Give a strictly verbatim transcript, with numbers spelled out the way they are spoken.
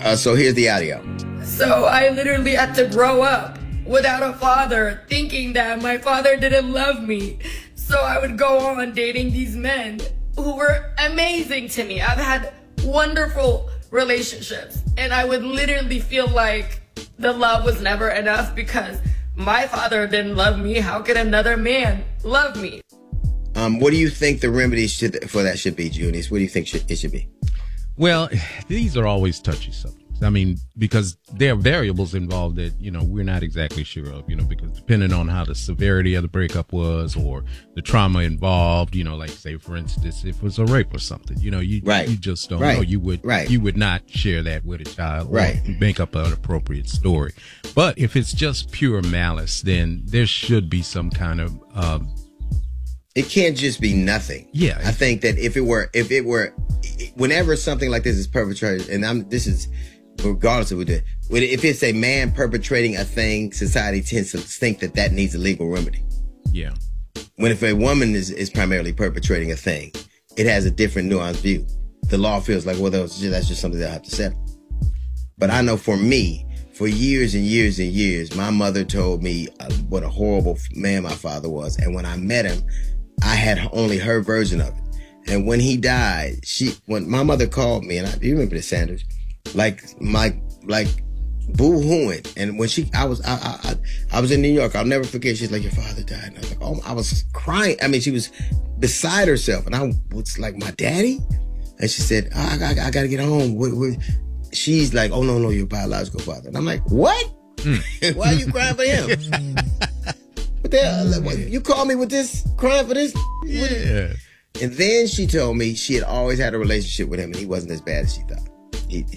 Uh, so here's the audio. So I literally had to grow up without a father, thinking that my father didn't love me. So I would go on dating these men who were amazing to me. I've had wonderful relationships, and I would literally feel like the love was never enough because my father didn't love me. How could another man love me? Um, what do you think the remedy should, for that should be, Junius? What do you think should, it should be? Well, these are always touchy subjects. I mean, because there are variables involved that, you know, we're not exactly sure of, you know, because depending on how the severity of the breakup was or the trauma involved, you know, like say, for instance, if it was a rape or something, you know, you right. you just don't right. know. You would right. you would not share that with a child or right. make up an appropriate story. But if it's just pure malice, then there should be some kind of um, it can't just be nothing. Yeah. I think that if it were, if it were, whenever something like this is perpetrated, and I'm, this is regardless of what it, if it's a man perpetrating a thing, society tends to think that that needs a legal remedy. Yeah. When if a woman is, is primarily perpetrating a thing, it has a different nuanced view. The law feels like, well, that's just, that's just something they'll have to settle. But I know for me, for years and years and years, my mother told me uh, what a horrible man my father was. And when I met him, I had only her version of it. And when he died, she, when my mother called me, and I, you remember this, Sanders, like my, like boo-hooing. And when she, I was, I, I, I was in New York. I'll never forget. She's like, your father died. And I was like, oh, I was crying. I mean, she was beside herself. And I was like, my daddy? And she said, oh, I, I, I got to get home. What, what? She's like, oh, no, no, your biological father. And I'm like, what? Mm. Why are you crying for him? What the hell? What, you call me with this, crying for this? Yeah. And then she told me she had always had a relationship with him and he wasn't as bad as she thought. He,